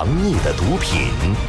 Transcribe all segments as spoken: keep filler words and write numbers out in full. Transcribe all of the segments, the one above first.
藏匿的毒品。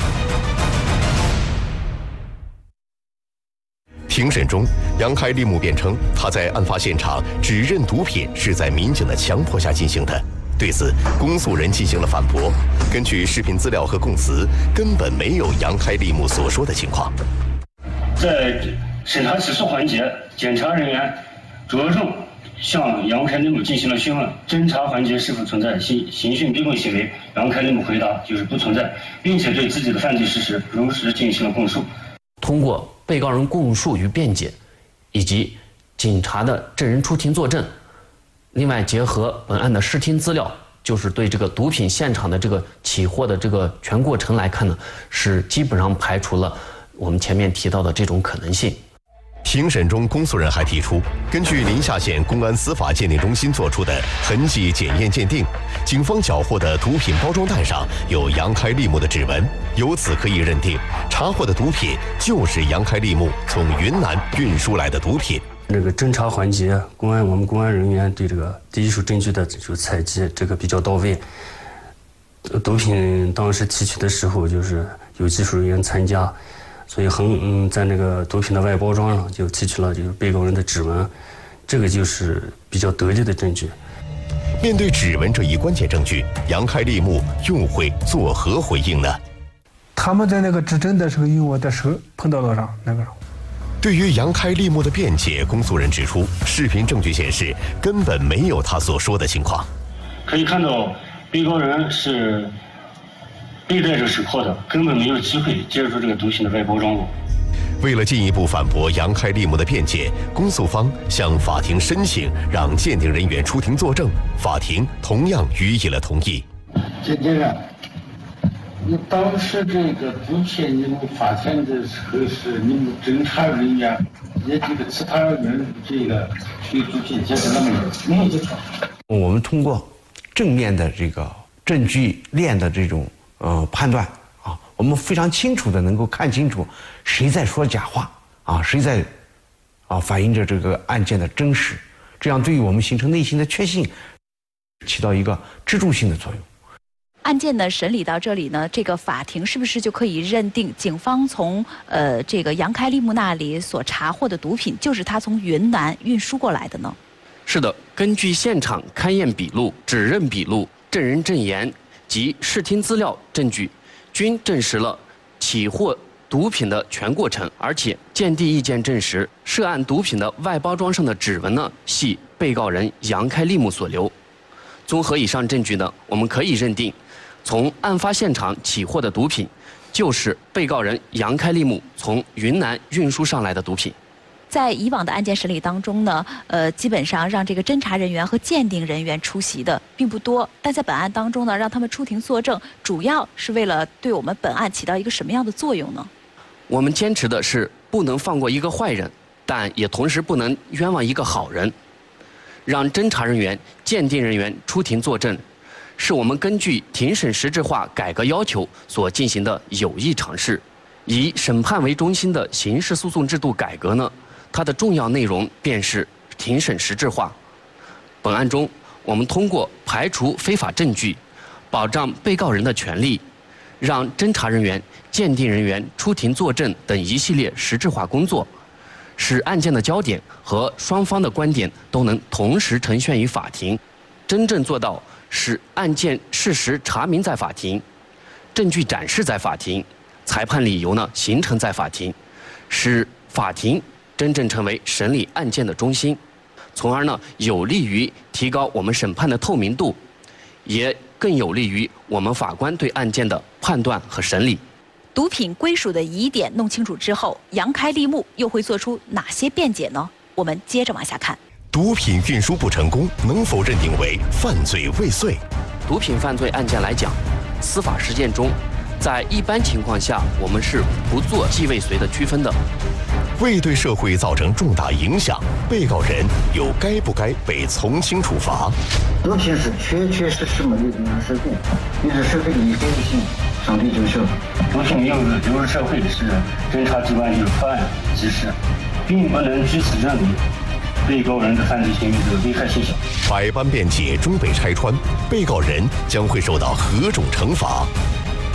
庭审中，杨开立木辩称，他在案发现场指认毒品是在民警的强迫下进行的。对此，公诉人进行了反驳。根据视频资料和供词，根本没有杨开立木所说的情况。 在审查起诉环节，检察人员着重向杨开立木进行了询问，侦查环节是否存在刑刑讯逼供行为，杨开立木回答就是不存在，并且对自己的犯罪事实如实进行了供述。 通过被告人供述与辩解，以及警察的证人出庭作证，另外结合本案的视听资料，就是对这个毒品现场的这个起获的这个全过程来看呢，是基本上排除了我们前面提到的这种可能性。 庭审中，公诉人还提出，根据临夏县公安司法鉴定中心作出的痕迹检验鉴定，警方缴获的毒品包装袋上有杨开立木的指纹，由此可以认定查获的毒品就是杨开立木从云南运输来的毒品。 这个侦查环节，公安我们公安人员对这个第一手证据的就采集这个比较到位。毒品当时提取的时候，就是有技术人员参加。所以很嗯，在那个毒品的外包装上就提取了就是被告人的指纹，这个就是比较得力的证据。 面对指纹这一关键证据，杨开立木又会作何回应呢？ 他们在那个指证的时候，用我的手碰到了上那个。 对于杨开立木的辩解，公诉人指出，视频证据显示根本没有他所说的情况。 可以看到，被告人是背带着手铐的，根本没有机会接触这个毒品的外包装物。 为了进一步反驳杨开立木的辩解，公诉方向法庭申请让鉴定人员出庭作证，法庭同样予以了同意。 鉴定人，你当时这个毒品你们发现的时候是你们侦查人员也这个其他人这个对毒品鉴定了没有？没有。 我们通过正面的这个证据链的这种呃判断啊，我们非常清楚的能够看清楚谁在说假话啊，谁在啊反映着这个案件的真实，这样对于我们形成内心的确信起到一个支柱性的作用。 案件呢审理到这里呢，这个法庭是不是就可以认定警方从呃这个杨开立木那里所查获的毒品就是他从云南运输过来的呢？ 是的，根据现场勘验笔录、指认笔录、证人证言及视听资料证据，均证实了起获毒品的全过程，而且鉴定意见证实，涉案毒品的外包装上的指纹呢系被告人杨开立木所留。综合以上证据呢，我们可以认定，从案发现场起获的毒品，就是被告人杨开立木从云南运输上来的毒品。 在以往的案件审理当中呢，呃，基本上让这个侦查人员和鉴定人员出席的并不多，但在本案当中呢，让他们出庭作证，主要是为了对我们本案起到一个什么样的作用呢？ 我们坚持的是不能放过一个坏人，但也同时不能冤枉一个好人。让侦查人员、鉴定人员出庭作证，是我们根据庭审实质化改革要求所进行的有益尝试。以审判为中心的刑事诉讼制度改革呢，它的重要内容便是庭审实质化。本案中，我们通过排除非法证据，保障被告人的权利，让侦查人员、鉴定人员出庭作证等一系列实质化工作，使案件的焦点和双方的观点都能同时呈现于法庭，真正做到使案件事实查明在法庭，证据展示在法庭，裁判理由呢形成在法庭，使法庭真正成为审理案件的中心，从而呢有利于提高我们审判的透明度，也更有利于我们法官对案件的判断和审理。 毒品归属的疑点弄清楚之后，杨开立木又会做出哪些辩解呢？我们接着往下看。 毒品运输不成功，能否认定为犯罪未遂？ 毒品犯罪案件来讲，司法实践中，在一般情况下，我们是不做既未遂的区分的。 未对社会造成重大影响，被告人又该不该被从轻处罚？ 毒品是确确实实没有流入社会，因此社会的一个性上帝就受。 毒品流入流入社会是侦查机关就破案及时，并不能据此认为被告人的犯罪行为的危害性小。 百般辩解终被拆穿，被告人将会受到何种惩罚？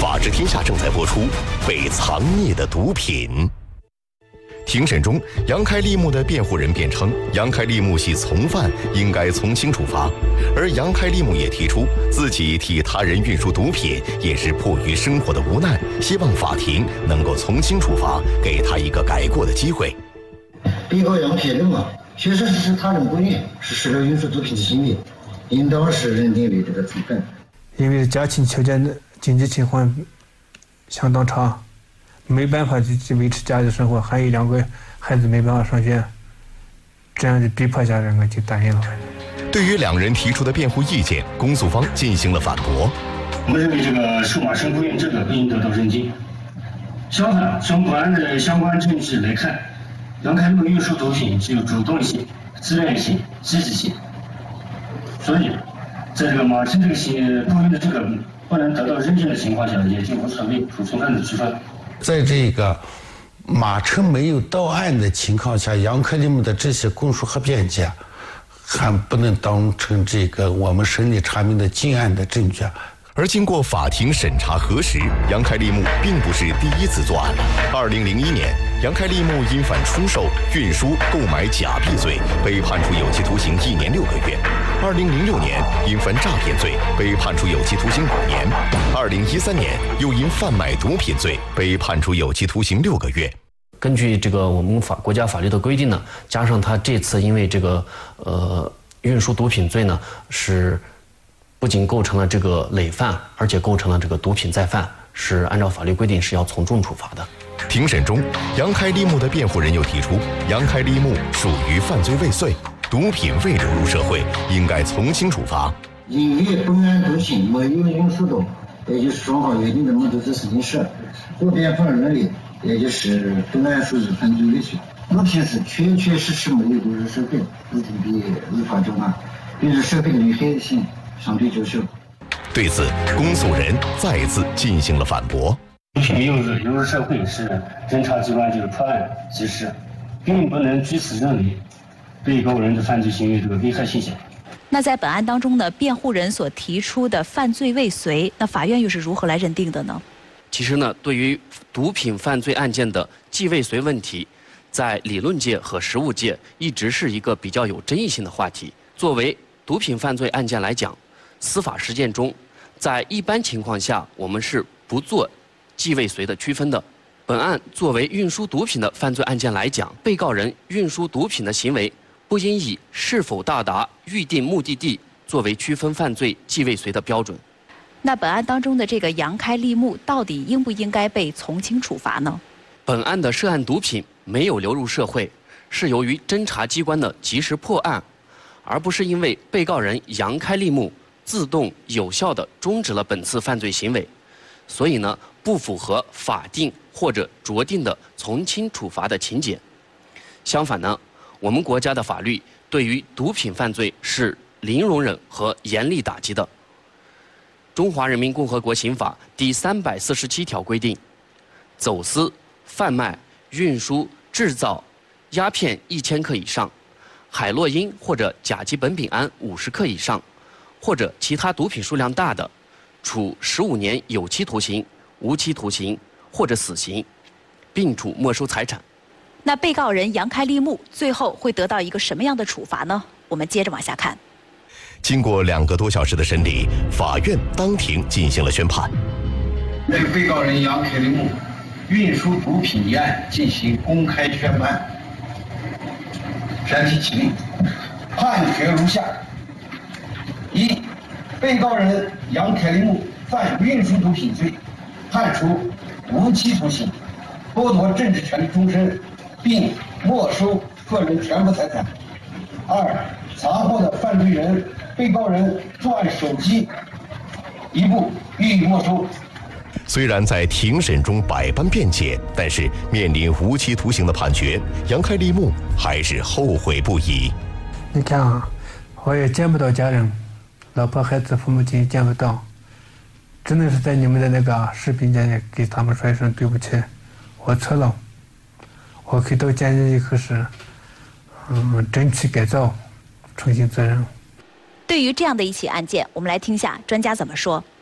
法治天下》正在播出《被藏匿的毒品》。庭审中，杨开立木的辩护人辩称，杨开立木系从犯，应该从轻处罚。而杨开立木也提出，自己替他人运输毒品也是迫于生活的无奈，希望法庭能够从轻处罚，给他一个改过的机会。 被告杨开立木确实是他人不愿实施了运输毒品的行为，应当是认定为这个从犯。 因为家庭条件的经济情况相当差，没办法去维持家里生活，还有两个孩子没办法上学，这样的逼迫下人我就答应了。 对于两人提出的辩护意见，公诉方进行了反驳。 我们认为这个数码身故认这个不应得到认定。相反，从本案的相关证据来看，杨开立木运输毒品具有主动性、自愿性、积极性，所以在这个马车这个行故意的这个不能得到认证的情况下，也就无所谓普从犯的区分。 在这个马车没有到案的情况下，杨开立木的这些供述和辩解还不能当成这个我们审理查明的进案的证据。 而经过法庭审查核实，杨开立木并不是第一次作案。二零零一年，杨开立木因犯出售、运输、购买假币罪，被判处有期徒刑一年六个月。二零零六年，因犯诈骗罪，被判处有期徒刑五年。二零一三年，又因贩卖毒品罪，被判处有期徒刑六个月。 根据这个我们法国家法律的规定呢，加上他这次因为这个呃运输毒品罪呢，是不仅构成了这个累犯，而且构成了这个毒品再犯，是按照法律规定是要从重处罚的。 庭审中，杨开立木的辩护人又提出，杨开立木属于犯罪未遂，毒品未流入社会，应该从轻处罚。 因为本案毒品没有运输到，也就是双方约定的目的地司警室，或辩方认为，也就是本案属于犯罪未遂，毒品是确确实实没有流入社会，自己被依法重案，并且社会的危害性相对较小。 对此，公诉人再次进行了反驳。 毒品没有流入社会是侦查机关就是破案及时，并不能据此认为被告人的犯罪行为这个危害性小。 那在本案当中呢，辩护人所提出的犯罪未遂，那法院又是如何来认定的呢？ 其实呢，对于毒品犯罪案件的既未遂问题，在理论界和实务界一直是一个比较有争议性的话题。作为毒品犯罪案件来讲，司法实践中，在一般情况下，我们是不做既未遂的区分的。本案作为运输毒品的犯罪案件来讲，被告人运输毒品的行为不应以是否到达预定目的地作为区分犯罪既未遂的标准。 那本案当中的这个杨开立木到底应不应该被从轻处罚呢？ 本案的涉案毒品没有流入社会，是由于侦查机关的及时破案，而不是因为被告人杨开立木自动有效地终止了本次犯罪行为，所以呢，不符合法定或者酌定的从轻处罚的情节。相反呢，我们国家的法律对于毒品犯罪是零容忍和严厉打击的。中华人民共和国刑法第三百四十七条规定，走私、贩卖、运输、制造鸦片一千克以上，海洛因或者甲基苯丙胺五十克以上，或者其他毒品数量大的，处十五年有期徒刑、无期徒刑或者死刑，并处没收财产。 那被告人杨开立木最后会得到一个什么样的处罚呢？我们接着往下看。 经过两个多小时的审理，法院当庭进行了宣判。 对被告人杨开立木运输毒品一案进行公开宣判。全体起立。判决如下：一、被告人杨开立木犯运输毒品罪，判处无期徒刑，剥夺政治权利终身，并没收个人全部财产。二、查获的犯罪人被告人作案手机一部予以没收。 虽然在庭审中百般辩解，但是面临无期徒刑的判决，杨开立木还是后悔不已。 你看啊，我也见不到家人，老婆孩子父母亲见不到，真的是在你们的那个视频间给他们说一声对不起，我错了，我可以到监狱以后是嗯争取改造，重新责任。 对于这样的一起案件，我们来听一下专家怎么说。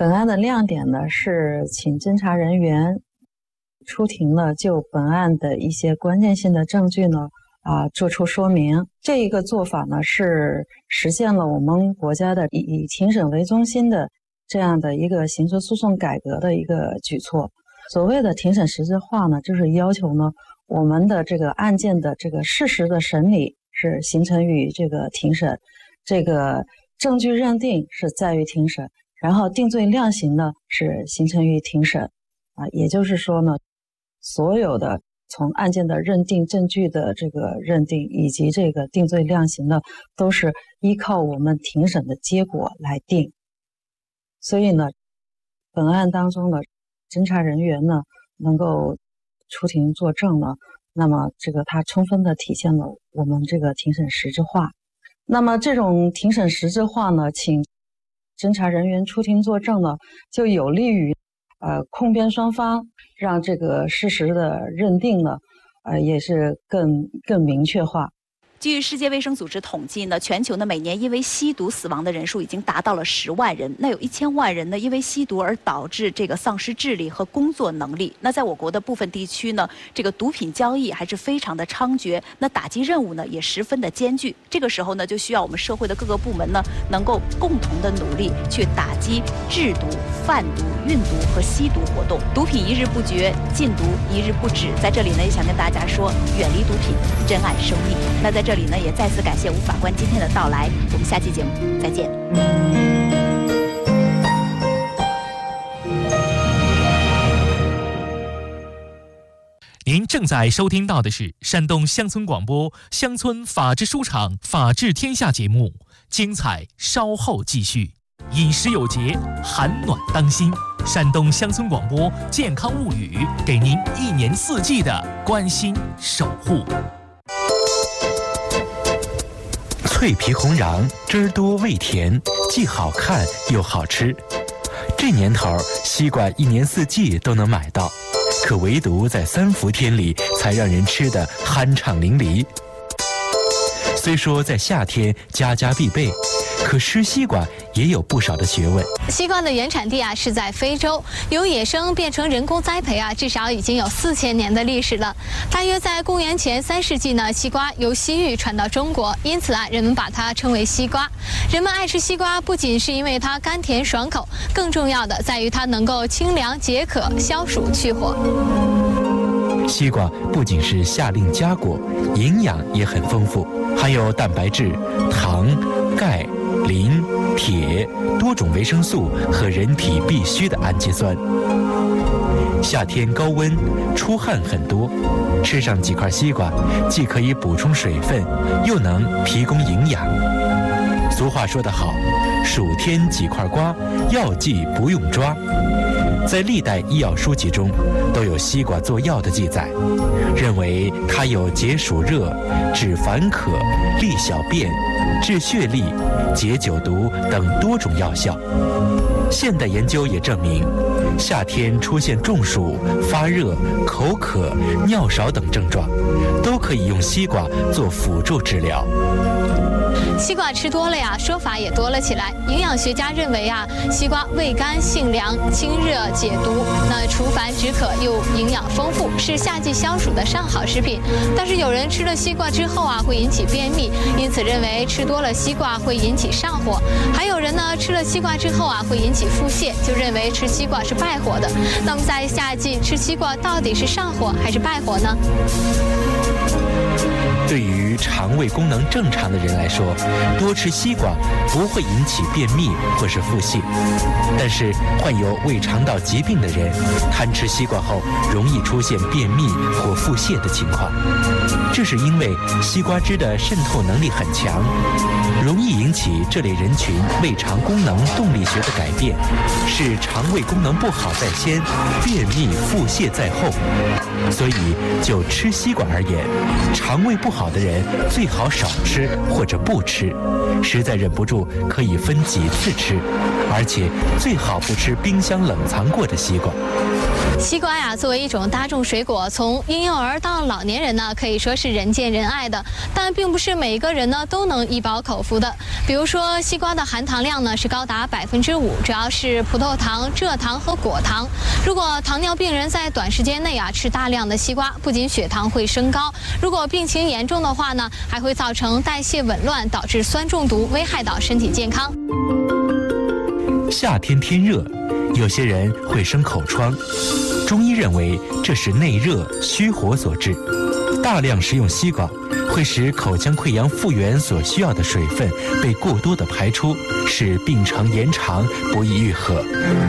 本案的亮点呢是请侦查人员出庭呢就本案的一些关键性的证据呢啊做出说明。这一个做法呢是实现了我们国家的以以庭审为中心的这样的一个刑事诉讼改革的一个举措。所谓的庭审实质化呢，就是要求呢我们的这个案件的这个事实的审理是形成于这个庭审，这个证据认定是在于庭审，然后定罪量刑呢是形成于庭审啊，也就是说呢，所有的从案件的认定、证据的这个认定以及这个定罪量刑呢，都是依靠我们庭审的结果来定。所以呢，本案当中呢，侦查人员呢能够出庭作证呢，那么这个它充分的体现了我们这个庭审实质化。那么这种庭审实质化呢，请侦查人员出庭作证呢，就有利于呃控辩双方让这个事实的认定呢，呃也是更更明确化。 据世界卫生组织统计呢，全球呢每年因为吸毒死亡的人数已经达到了十万人。那有一千万人呢因为吸毒而导致这个丧失智力和工作能力。那在我国的部分地区呢，这个毒品交易还是非常的猖獗，那打击任务呢也十分的艰巨。这个时候呢，就需要我们社会的各个部门呢能够共同的努力去打击制毒、贩毒、运毒和吸毒活动。毒品一日不绝，禁毒一日不止。在这里呢，也想跟大家说，远离毒品，珍爱生命。那在这里呢，也再次感谢吴法官今天的到来。我们下期节目再见。 您正在收听到的是山东乡村广播乡村法制书场法治天下节目，精彩稍后继续。饮食有节，寒暖当心。山东乡村广播健康物语，给您一年四季的关心守护。 脆皮红瓤，汁儿多味甜，既好看又好吃。这年头，西瓜一年四季都能买到，可唯独在三伏天里才让人吃得酣畅淋漓。虽说在夏天家家必备，可吃西瓜也有不少的学问。 西瓜的原产地啊是在非洲，由野生变成人工栽培啊，至少已经有四千年的历史了。大约在公元前三世纪呢，西瓜由西域传到中国，因此啊，人们把它称为西瓜。人们爱吃西瓜，不仅是因为它甘甜爽口，更重要的在于它能够清凉解渴、消暑去火。 西瓜不仅是夏令佳果，营养也很丰富，含有蛋白质、糖、钙、磷、铁多种维生素和人体必需的氨基酸。夏天高温，出汗很多，吃上几块西瓜，既可以补充水分，又能提供营养。俗话说得好，暑天几块瓜，药剂不用抓。在历代医药书籍中都有西瓜做药的记载，认为它有解暑热、止烦渴、利小便、治血痢、解酒毒等多种药效。现代研究也证明，夏天出现中暑、发热、口渴、尿少等症状，都可以用西瓜做辅助治疗。 西瓜吃多了呀，说法也多了起来。营养学家认为啊，西瓜味甘性凉、清热解毒，那除烦止渴又营养丰富，是夏季消暑的上好食品。但是有人吃了西瓜之后啊，会引起便秘，因此认为吃多了西瓜会引起上火。还有人呢，吃了西瓜之后啊，会引起腹泻，就认为吃西瓜是败火的。那么在夏季吃西瓜到底是上火还是败火呢？ 对于肠胃功能正常的人来说，多吃西瓜不会引起便秘或是腹泻。但是患有胃肠道疾病的人，贪吃西瓜后容易出现便秘或腹泻的情况。这是因为西瓜汁的渗透能力很强，容易引起这类人群胃肠功能动力学的改变，使肠胃功能不好在先，便秘腹泻在后。所以就吃西瓜而言，肠胃不好的人最好少吃或者不吃，实在忍不住可以分几次吃，而且最好不吃冰箱冷藏过的西瓜。 西瓜呀，作为一种大众水果，从婴幼儿到老年人呢，可以说是人见人爱的。但并不是每个人呢都能一饱口福的。比如说，西瓜的含糖量呢是高达百分之五，主要是葡萄糖、蔗糖和果糖。如果糖尿病人在短时间内啊吃大量的西瓜，不仅血糖会升高，如果病情严重的话呢，还会造成代谢紊乱，导致酸中毒，危害到身体健康。 夏天天热，有些人会生口疮，中医认为这是内热虚火所致。大量食用西瓜会使口腔溃疡复原所需要的水分被过多的排出，使病程延长，不易愈合。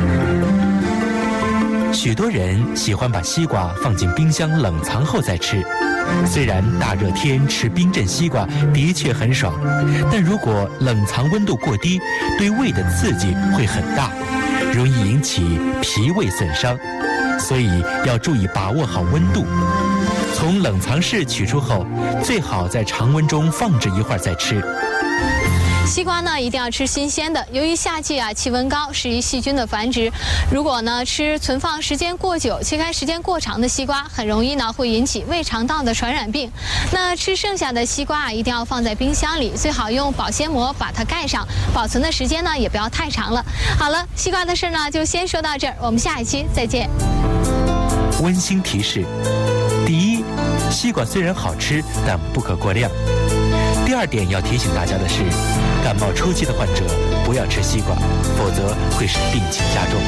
许多人喜欢把西瓜放进冰箱冷藏后再吃。虽然大热天吃冰镇西瓜的确很爽，但如果冷藏温度过低，对胃的刺激会很大，容易引起脾胃损伤，所以要注意把握好温度。从冷藏室取出后，最好在常温中放置一会儿再吃。 西瓜呢一定要吃新鲜的，由于夏季啊气温高，适宜细菌的繁殖。如果呢吃存放时间过久、切开时间过长的西瓜，很容易呢会引起胃肠道的传染病。那吃剩下的西瓜啊，一定要放在冰箱里，最好用保鲜膜把它盖上，保存的时间呢也不要太长了。好了，西瓜的事呢就先说到这儿，我们下一期再见。 温馨提示：第一，西瓜虽然好吃，但不可过量。第二点要提醒大家的是，感冒初期的患者不要吃西瓜，否则会使病情加重。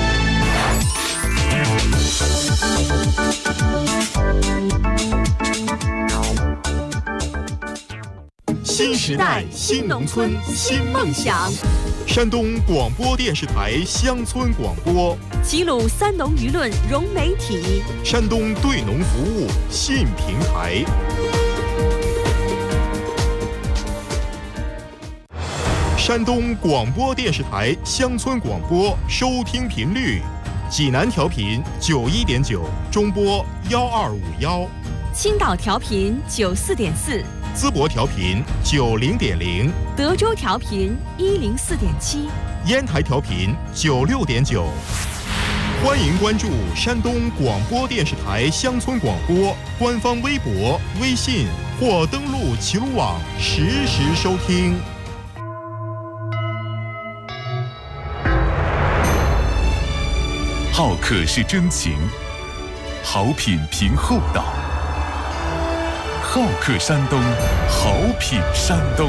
新时代新农村新梦想，山东广播电视台乡村广播， 齐鲁三农舆论融媒体， 山东对农服务新平台。山东广播电视台乡村广播收听频率：济南调频九一点九，中波幺二五幺； 青岛调频九四点四， 淄博调频九零点零， 德州调频一零四点七， 烟台调频九六点九。欢迎关注山东广播电视台乡村广播官方微博、微信或登录齐鲁网实时收听。 好客是真情，好品凭厚道。好客山东，好品山东。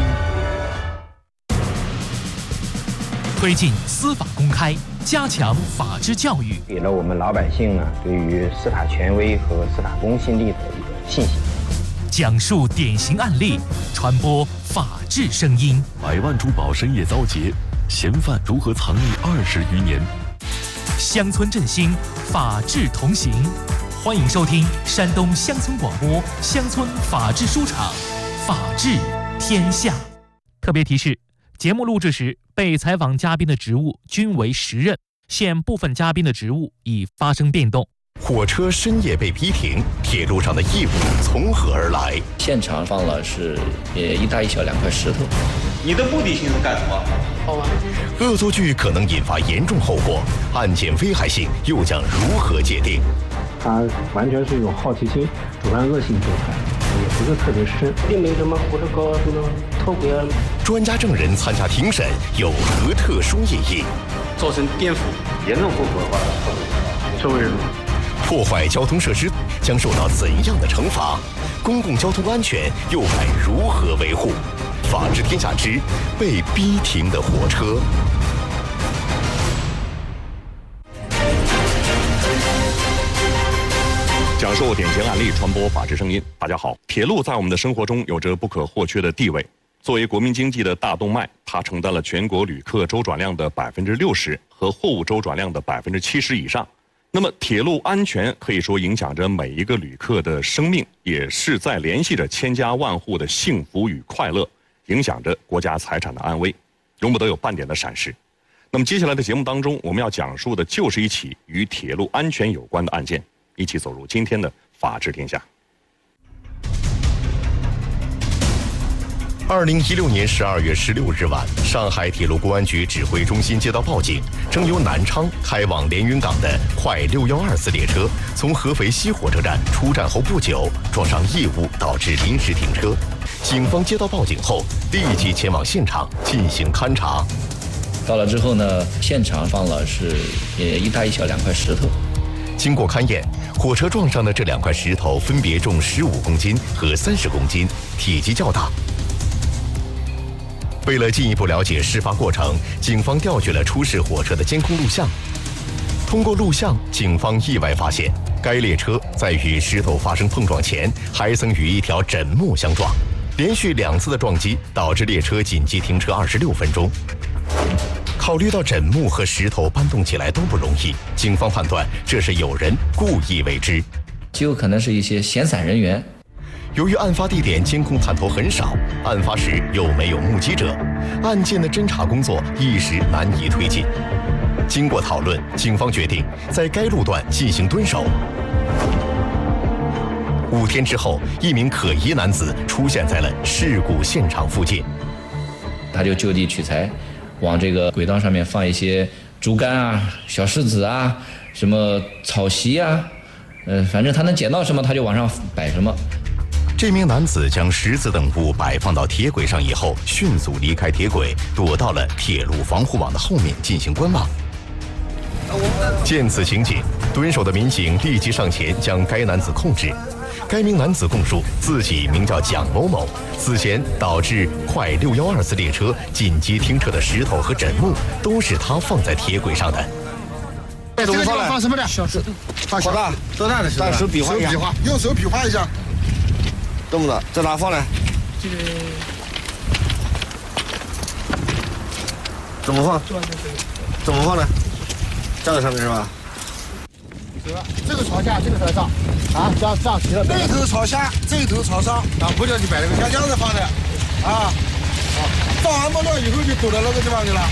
推进司法公开，加强法治教育， 给了我们老百姓呢对于司法权威和司法公信力的一个信心。 讲述典型案例，传播法治声音。 百万珠宝深夜遭劫，嫌犯如何藏匿二十余年？ 乡村振兴，法治同行。欢迎收听山东乡村广播乡村法治书场，法治天下。特别提示：节目录制时，被采访嘉宾的职务均为实任，现部分嘉宾的职务已发生变动。 火车深夜被逼停，铁路上的异物从何而来？ 现场放了是也一大一小两块石头。 你的目的性是干什么？ 好啊。 恶作剧可能引发严重后果，案件危害性又将如何界定？ 他完全是一种好奇心，主观恶性状态，也不是特别深， 并没什么或者高什么特别。 专家证人参加庭审有何特殊意义？ 造成颠覆，严重后果的话，社会人。 破坏交通设施将受到怎样的惩罚？公共交通安全又该如何维护？法治天下之被逼停的火车。 讲述典型案例，传播法治声音。大家好，铁路在我们的生活中有着不可或缺的地位。作为国民经济的大动脉，它承担了全国旅客周转量的百分之六十和货物周转量的百分之七十以上。那么，铁路安全可以说影响着每一个旅客的生命，也是在联系着千家万户的幸福与快乐，影响着国家财产的安危，容不得有半点的闪失。那么，接下来的节目当中，我们要讲述的就是一起与铁路安全有关的案件。一起走入今天的法治天下。 二零一六年十二月十六日晚，上海铁路公安局指挥中心接到报警，称由南昌开往连云港的快六一二次列车从合肥西火车站出站后不久撞上异物，导致临时停车。警方接到报警后，立即前往现场进行勘查。 到了之后呢，现场放了是呃一大一小两块石头。 经过勘验，火车撞上的这两块石头分别重十五公斤和三十公斤，体积较大。为了进一步了解事发过程，警方调取了出事火车的监控录像。通过录像，警方意外发现，该列车在与石头发生碰撞前，还曾与一条枕木相撞，连续两次的撞击导致列车紧急停车二十六分钟。考虑到枕木和石头搬动起来都不容易，警方判断这是有人故意为之， 极有可能是一些闲散人员。 由于案发地点监控探头很少，案发时又没有目击者，案件的侦查工作一时难以推进。经过讨论，警方决定在该路段进行蹲守。五天之后，一名可疑男子出现在了事故现场附近。 他就就地取材，往这个轨道上面放一些竹竿啊、小石子啊、什么草席啊，呃，反正他能捡到什么他就往上摆什么。 这名男子将石子等物摆放到铁轨上以后，迅速离开铁轨，躲到了铁路防护网的后面进行观望。见此情景，蹲守的民警立即上前将该男子控制。该名男子供述，自己名叫蒋某某，此前导致快六一二次列车紧急停车的石头和枕木都是他放在铁轨上的。 这个地方放什么的？小石头。放小大，多大的石头？手比划一下。手比划，用手比划一下。这么的，在哪放呢？这个怎么放？怎么放呢？站在上面是吧？这个朝下，这个朝上，啊，这样这样齐了。这头朝下，这头朝上，啊，不叫你摆那个像这样子放的，啊，好，放完木料以后就走到那个地方去了。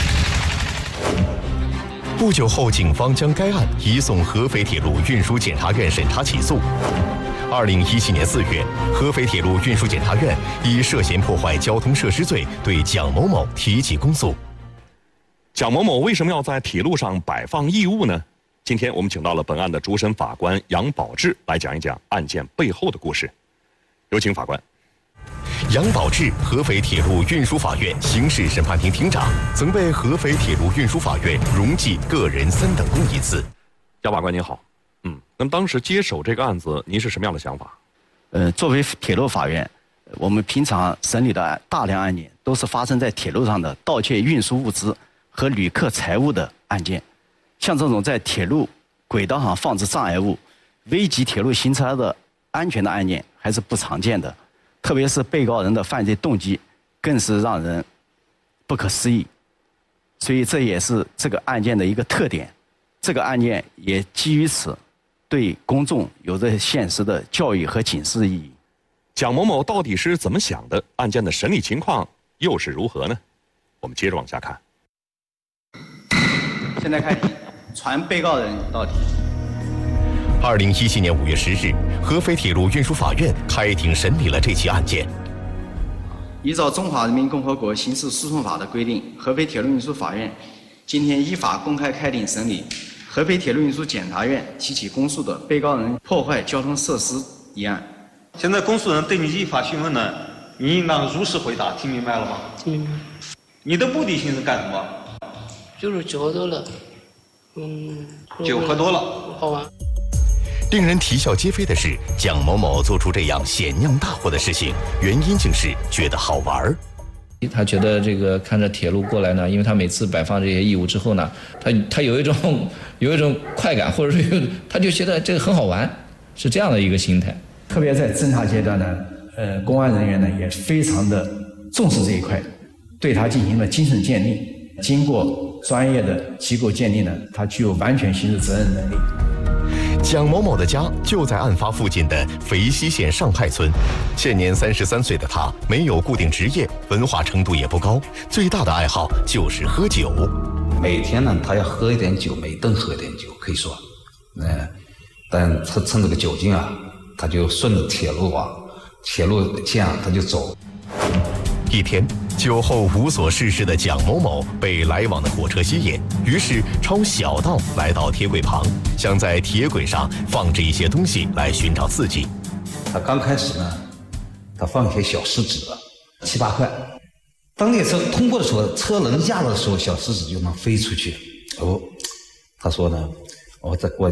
不久后，警方将该案移送合肥铁路运输检察院审查起诉。二零一七年四月，合肥铁路运输检察院以涉嫌破坏交通设施罪对蒋某某提起公诉。 蒋某某为什么要在铁路上摆放异物呢？今天我们请到了本案的主审法官杨宝志来讲一讲案件背后的故事。有请法官。 杨宝志，合肥铁路运输法院刑事审判庭庭长，曾被合肥铁路运输法院荣记个人三等功一次。 杨法官您好。嗯，那么当时接手这个案子，您是什么样的想法？ 呃，作为铁路法院，我们平常审理的大量案件都是发生在铁路上的盗窃运输物资和旅客财物的案件。像这种在铁路轨道上放置障碍物、危及铁路行车的安全的案件还是不常见的，特别是被告人的犯罪动机更是让人不可思议。所以这也是这个案件的一个特点。这个案件也基于此，对公众有着现实的教育和警示意义。 蒋某某到底是怎么想的？案件的审理情况又是如何呢？我们接着往下看。 现在开庭，传被告人到庭。 二零一七年五月十日，合肥铁路运输法院开庭审理了这起案件。 依照《中华人民共和国刑事诉讼法》的规定，合肥铁路运输法院今天依法公开开庭审理合肥铁路运输检察院提起公诉的被告人破坏交通设施一案。 现在公诉人对你依法讯问呢，你应当如实回答，听明白了吗？听明白。你的目的性是干什么？ 就是酒喝多了，嗯， 酒喝多了， 好玩。 令人啼笑皆非的是，蒋某某做出这样险酿大祸的事情，原因竟是觉得好玩儿。 他觉得这个看着铁路过来呢，因为他每次摆放这些异物之后呢，他他有一种有一种快感，或者是有他就觉得这个很好玩，是这样的一个心态。 特别在侦查阶段呢，呃，公安人员呢也非常的重视这一块，对他进行了精神鉴定。经过专业的机构鉴定呢，他具有完全刑事责任能力。 蒋某某的家就在案发附近的肥西县上派村，现年三十三岁的他没有固定职业，文化程度也不高，最大的爱好就是喝酒。 每天呢，他要喝一点酒，每顿喝一点酒，可以说，呃，但他趁这个酒劲啊，他就顺着铁路啊，铁路线啊，他就走。 一天，酒后无所事事的蒋某某被来往的火车吸引，于是抄小道来到铁轨旁，想在铁轨上放置一些东西来寻找刺激。 他刚开始呢，他放一些小石子，七八块。当列车通过的时候，车轮压了的时候，小石子就能飞出去。哦，他说呢，我再过